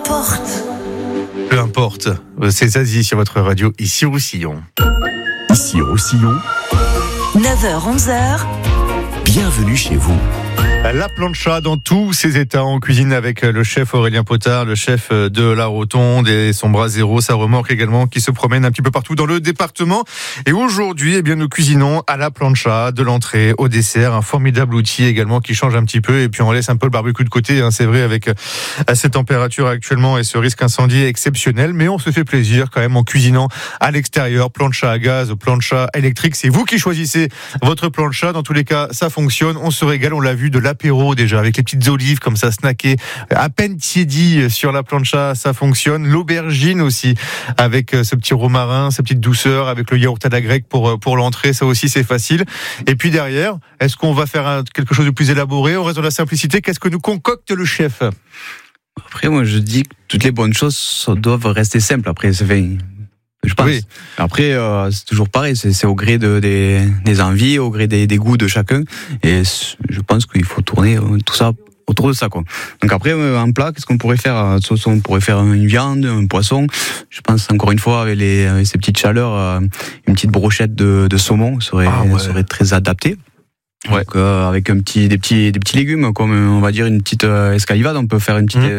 Peu importe, c'est Zazie sur votre radio, ici Roussillon. Ici Roussillon, 9h-11h, bienvenue chez vous. La plancha dans tous ses états. On cuisine avec le chef Aurélien Potard, le chef de la Rotonde et son brasero, sa remorque également, qui se promène un petit peu partout dans le département. Et aujourd'hui, eh bien, nous cuisinons à la plancha, de l'entrée au dessert, un formidable outil également qui change un petit peu. Et puis on laisse un peu le barbecue de côté, hein, c'est vrai, avec ces températures actuellement et ce risque incendie exceptionnel. Mais on se fait plaisir quand même en cuisinant à l'extérieur. Plancha à gaz, plancha électrique, c'est vous qui choisissez votre plancha. Dans tous les cas, ça fonctionne. On se régale, on l'a vu, de l'apéro déjà, avec les petites olives comme ça, snacké, à peine tiédi sur la plancha, ça fonctionne. L'aubergine aussi, avec ce petit romarin, sa petite douceur, avec le yaourt à la grecque pour l'entrée, ça aussi c'est facile. Et puis derrière, est-ce qu'on va faire quelque chose de plus élaboré? On reste dans la simplicité. Qu'est-ce que nous concocte le chef? Après, moi je dis que toutes les bonnes choses doivent rester simples. Après, ça fait... Je pense. Oui. Après, c'est toujours pareil, c'est au gré des envies, au gré des goûts de chacun. Et je pense qu'il faut tourner tout ça autour de ça, quoi. Donc après, en plat, qu'est-ce qu'on pourrait faire? On pourrait faire une viande, un poisson. Je pense encore une fois, avec ces petites chaleurs, une petite brochette de saumon serait très adapté. Ouais. Donc, avec des petits légumes, comme on va dire une petite escalivade, on peut faire une petite,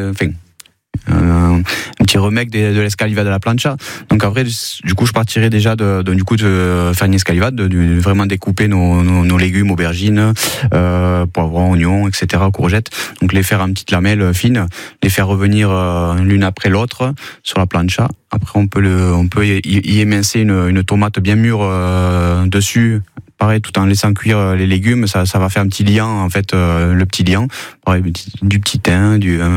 un petit remake de l'escalivade à la plancha. Donc après, du coup, je partirais déjà de faire une escalivade, de vraiment découper nos légumes, aubergines, poivrons, oignons, etc., courgettes. Donc les faire en petites lamelles fines, les faire revenir l'une après l'autre sur la plancha. Après, on peut y émincer une tomate bien mûre dessus. Pareil, tout en laissant cuire les légumes, ça va faire un petit liant, en fait, le petit liant. Pareil, du petit thym,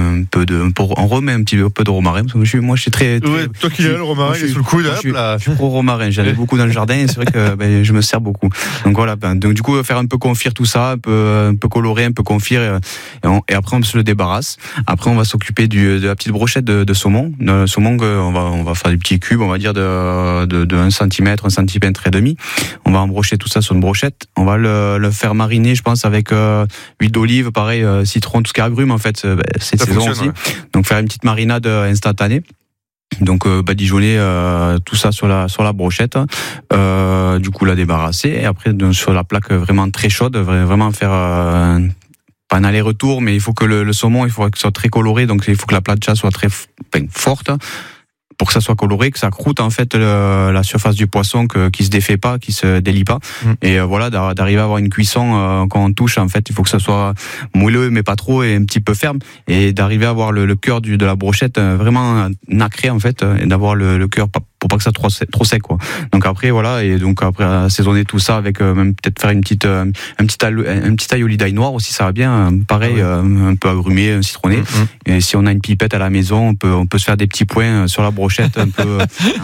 on remet un petit peu de romarin. Parce que moi, je suis très. Ouais, toi qui l'as, le romarin, il est sous le coude, je suis pro romarin. J'en ai beaucoup dans le jardin et c'est vrai que je me sers beaucoup. Donc voilà. Donc du coup, faire un peu confire tout ça, un peu colorer, un peu confire, et après on se le débarrasse. Après, on va s'occuper de la petite brochette de saumon. Le saumon, on va faire des petits cubes, on va dire de 1 cm, 1 cm et demi. On va embrocher tout ça sur une brochette. On va le faire mariner, je pense, avec huile d'olive, pareil, citron, tout ce qui est agrumes, en fait, c'est saison aussi. Ouais. Donc faire une petite marinade instantanée. Donc badigeonner tout ça sur la brochette, du coup la débarrasser, et après sur la plaque vraiment très chaude, vraiment faire pas un aller-retour, mais il faut que le saumon, il faut que ce soit très coloré, donc il faut que la plancha soit très forte. Pour que ça soit coloré, que ça croûte en fait la surface du poisson, qui se défait pas, qui se délie pas. Et voilà, d'arriver à avoir une cuisson quand on touche, en fait, il faut que ça soit moelleux mais pas trop et un petit peu ferme, et d'arriver à avoir le cœur de la brochette vraiment nacré, en fait, et d'avoir le cœur pour pas que ça soit trop sec, quoi. Donc après voilà, et donc après assaisonner tout ça avec même peut-être faire un petit aïoli d'ail noir aussi, ça va bien, pareil, un peu agrumé, citronné. Et si on a une pipette à la maison, on peut se faire des petits points sur la brochette, un peu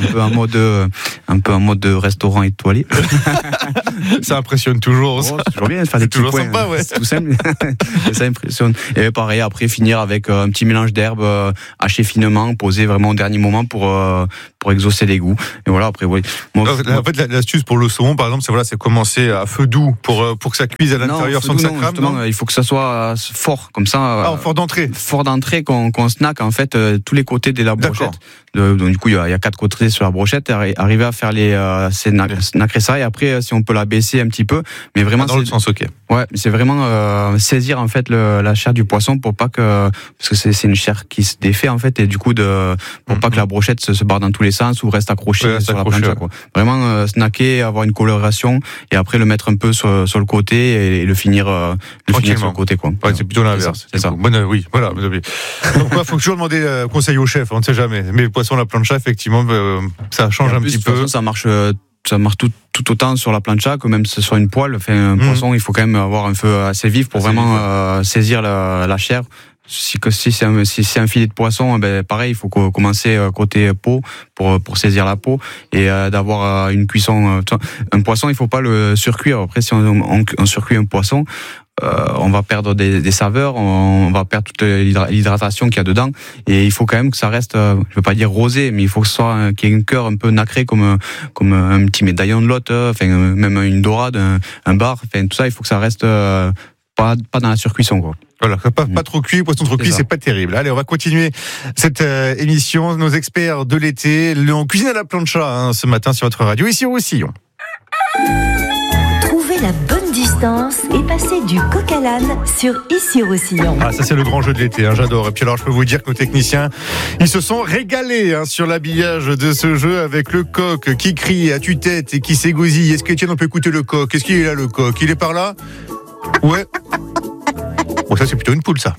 en mode restaurant étoilé. Ça impressionne toujours. C'est toujours bien de faire des petits points. Sympa, ouais. C'est tout simple. Ça impressionne. Et pareil, après finir avec un petit mélange d'herbes haché finement, posé vraiment au dernier moment pour exaucer les goûts. Et voilà, après, oui. En fait, l'astuce pour le saumon, par exemple, c'est commencer à feu doux pour que ça cuise à l'intérieur sans que ça crame. Non, il faut que ça soit fort, comme ça. Fort d'entrée. Fort d'entrée, qu'on snack, en fait, tous les côtés de la brochette. Donc, du coup, il y a 4 côtés sur la brochette, arriver à faire snacrer ça, et après, si on peut la baisser un petit peu, mais vraiment. Dans le sens, ok. Ouais, c'est vraiment saisir, en fait, la chair du poisson pour pas parce que c'est une chair qui se défait, en fait, et du coup, pour pas que la brochette se barre dans tous les sens ou reste accrochée sur la plancha, quoi. Vraiment snacker, avoir une coloration, et après le mettre un peu sur le côté et le finir sur le côté, quoi. Ouais, c'est plutôt l'inverse. C'est ça. Oui, voilà. Donc, faut toujours demander conseil au chef, on ne sait jamais. Mais le poisson à la plancha, effectivement, ça change un petit peu. Ça marche tout autant sur la plancha que même sur une poêle. Un poisson, il faut quand même avoir un feu assez vif pour vraiment saisir la chair. Si c'est un filet de poisson, pareil, il faut commencer côté peau pour saisir la peau, et d'avoir une cuisson. Un poisson, il faut pas le surcuire. Après, si on surcuit un poisson, on va perdre des saveurs, on va perdre toute l'hydratation qu'il y a dedans, et il faut quand même que ça reste, je veux pas dire rosé, mais il faut que ce soit qu'il y ait un cœur un peu nacré, comme un petit médaillon de lotte, même une dorade, un bar, tout ça, il faut que ça reste pas dans la surcuisson, quoi. Voilà, pas trop cuit, poisson trop cuit, c'est pas terrible. Allez, on va continuer cette émission. Nos experts de l'été, en cuisine à la plancha, ce matin sur votre radio, ici au Roussillon. Trouvez la bonne distance et passez du coq à l'âne sur Ici Roussillon. Ah, ça c'est le grand jeu de l'été, j'adore. Et puis alors je peux vous dire que nos techniciens, ils se sont régalés sur l'habillage de ce jeu avec le coq qui crie à tue-tête et qui s'égosille. Est-ce qu'Étienne, on peut écouter le coq? Est-ce qu'il est là, le coq? Il est par là? Ouais. Bon, ça c'est plutôt une poule, ça.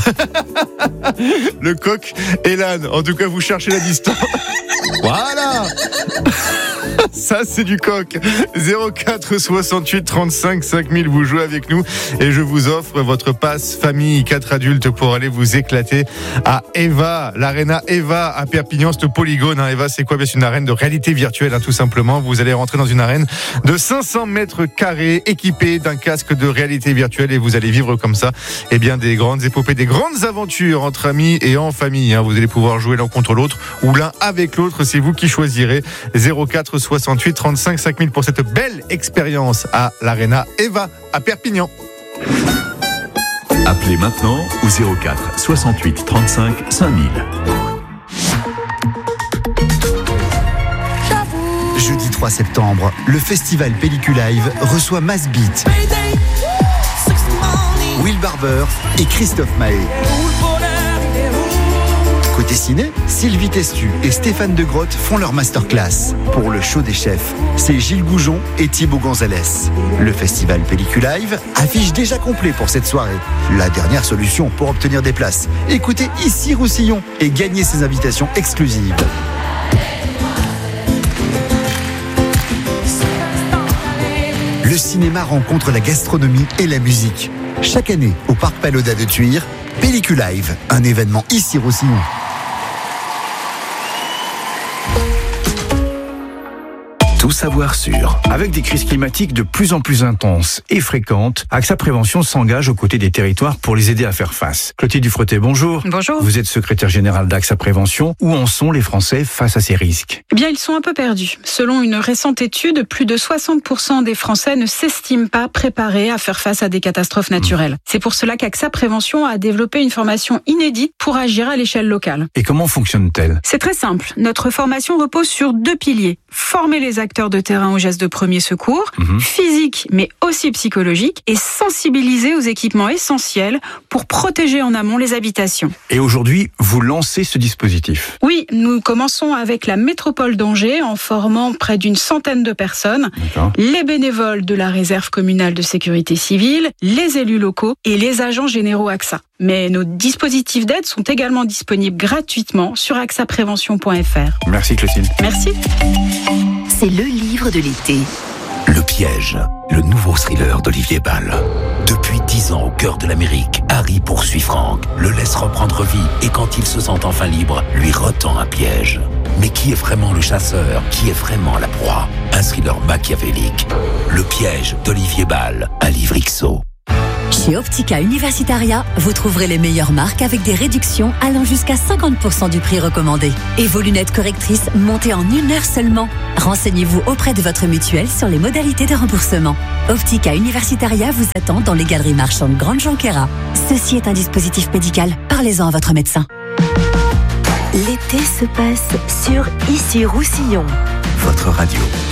Le coq et l'âne. En tout cas, vous cherchez la distance. Voilà. Ça c'est du coq. 04 68 35 5000, vous jouez avec nous et je vous offre votre passe famille 4 adultes pour aller vous éclater à Eva, l'Arena Eva à Perpignan, ce polygone. Eva, c'est quoi? C'est une arène de réalité virtuelle, tout simplement. Vous allez rentrer dans une arène de 500 mètres carrés équipée d'un casque de réalité virtuelle et vous allez vivre comme ça des grandes épopées, des grandes aventures entre amis et en famille. Vous allez pouvoir jouer l'un contre l'autre ou l'un avec l'autre, c'est vous qui choisirez. 04 68 35 5000 pour cette belle expérience à l'Arena Eva à Perpignan. Appelez maintenant au 04 68 35 5000. Jeudi 3 septembre, le festival Pelliculive reçoit Mass Beat, Will Barber et Christophe Mahé. Côté ciné, Sylvie Testu et Stéphane De Grotte font leur masterclass. Pour le show des chefs, c'est Gilles Goujon et Thibaut Gonzalez. Le festival Pelliculive affiche déjà complet pour cette soirée. La dernière solution pour obtenir des places. Écoutez Ici Roussillon et gagnez ces invitations exclusives. Le cinéma rencontre la gastronomie et la musique. Chaque année, au Parc Pagoda de Thuir, Pelliculive, un événement Ici Roussillon. Tout savoir sur. Avec des crises climatiques de plus en plus intenses et fréquentes, AXA Prévention s'engage aux côtés des territoires pour les aider à faire face. Clotilde Dufretet, bonjour. Bonjour. Vous êtes secrétaire générale d'AXA Prévention. Où en sont les Français face à ces risques? Eh bien, ils sont un peu perdus. Selon une récente étude, plus de 60% des Français ne s'estiment pas préparés à faire face à des catastrophes naturelles. C'est pour cela qu'AXA Prévention a développé une formation inédite pour agir à l'échelle locale. Et comment fonctionne-t-elle? C'est très simple. Notre formation repose sur 2 piliers. Former les acteurs de terrain aux gestes de premier secours, physique mais aussi psychologique, et sensibiliser aux équipements essentiels pour protéger en amont les habitations. Et aujourd'hui, vous lancez ce dispositif? Oui, nous commençons avec la métropole d'Angers en formant près d'une centaine de personnes, les bénévoles de la réserve communale de sécurité civile, les élus locaux et les agents généraux AXA. Mais nos dispositifs d'aide sont également disponibles gratuitement sur axaprévention.fr. Merci Clotilde. Merci. C'est le livre de l'été. Le piège, le nouveau thriller d'Olivier Bal. Depuis 10 ans au cœur de l'Amérique, Harry poursuit Frank, le laisse reprendre vie et quand il se sent enfin libre, lui retend un piège. Mais qui est vraiment le chasseur? Qui est vraiment la proie? Un thriller machiavélique. Le piège d'Olivier Bal, un livre XO. Chez Optica Universitaria, vous trouverez les meilleures marques avec des réductions allant jusqu'à 50% du prix recommandé. Et vos lunettes correctrices montées en 1 heure seulement. Renseignez-vous auprès de votre mutuelle sur les modalités de remboursement. Optica Universitaria vous attend dans les galeries marchandes Grande Jonquera. Ceci est un dispositif médical. Parlez-en à votre médecin. L'été se passe sur Ici Roussillon. Votre radio.